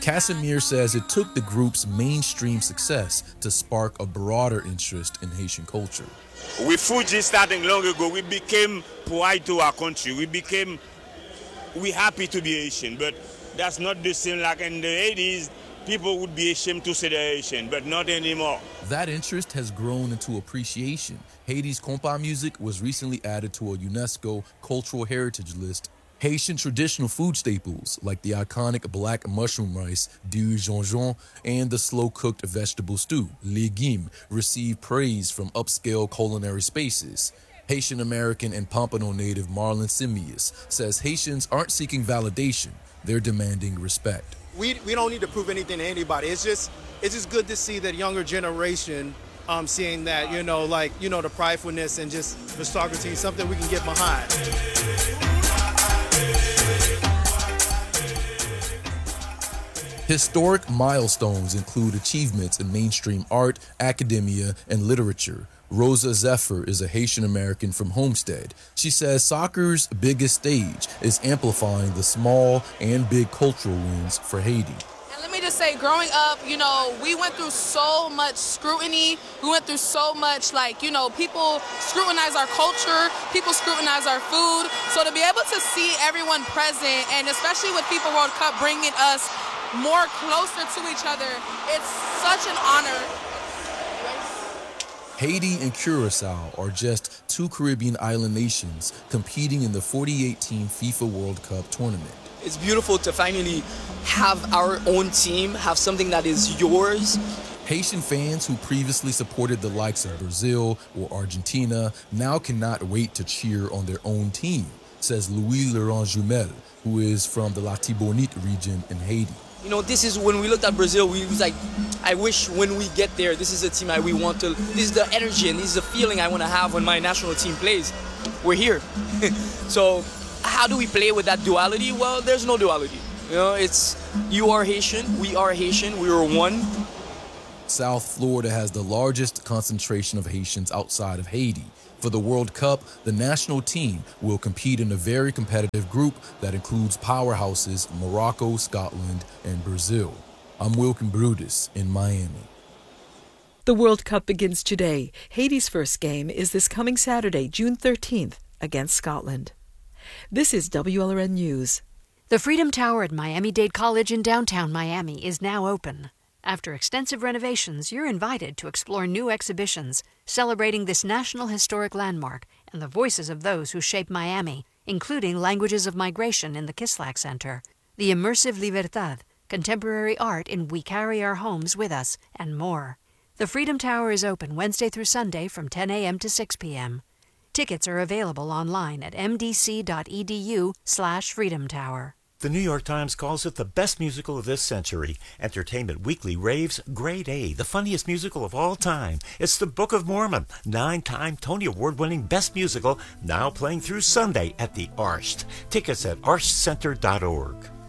Casimir says it took the group's mainstream success to spark a broader interest in Haitian culture. With Fuji starting long ago, we became pride to our country. We happy to be Haitian, but that's not the same like in the 80s. People would be ashamed to say they're Haitian, but not anymore. That interest has grown into appreciation. Haiti's compa music was recently added to a UNESCO cultural heritage list. Haitian traditional food staples like the iconic black mushroom rice, du jonjon, and the slow-cooked vegetable stew, légumes, receive praise from upscale culinary spaces. Haitian-American and Pompano native Marlon Simius says Haitians aren't seeking validation, they're demanding respect. We don't need to prove anything to anybody. It's just good to see that younger generation seeing that, the pridefulness and just aristocracy, something we can get behind. Historic milestones include achievements in mainstream art, academia, and literature. Rosa Zephyr is a Haitian American from Homestead. She says soccer's biggest stage is amplifying the small and big cultural wins for Haiti. And let me just say, growing up, we went through so much scrutiny. We went through so much, people scrutinize our culture, people scrutinize our food. So to be able to see everyone present, and especially with FIFA World Cup bringing us more closer to each other, it's such an honor. Haiti and Curacao are just two Caribbean island nations competing in the 2018 FIFA World Cup tournament. It's beautiful to finally have our own team, have something that is yours. Haitian fans who previously supported the likes of Brazil or Argentina now cannot wait to cheer on their own team, says Louis Laurent Jumel, who is from the Latibonite region in Haiti. This is when we looked at Brazil, we was like, I wish when we get there, this is the team we want to, this is the energy and this is the feeling I want to have when my national team plays. We're here. So how do we play with that duality? Well, there's no duality. It's you are Haitian, we are one. South Florida has the largest concentration of Haitians outside of Haiti. For the World Cup, the national team will compete in a very competitive group that includes powerhouses Morocco, Scotland, and Brazil. I'm Wilkin Brutus in Miami. The World Cup begins today. Haiti's first game is this coming Saturday, June 13th, against Scotland. This is WLRN News. The Freedom Tower at Miami-Dade College in downtown Miami is now open. After extensive renovations, you're invited to explore new exhibitions celebrating this national historic landmark and the voices of those who shaped Miami, including Languages of Migration in the Kislak Center, the immersive Libertad, contemporary art in We Carry Our Homes With Us, and more. The Freedom Tower is open Wednesday through Sunday from 10 a.m. to 6 p.m. Tickets are available online at mdc.edu/Freedom Tower. The New York Times calls it the best musical of this century. Entertainment Weekly raves Grade A, the funniest musical of all time. It's The Book of Mormon, 9-time Tony Award-winning Best Musical, now playing through Sunday at the Arsht. Tickets at arshcenter.org.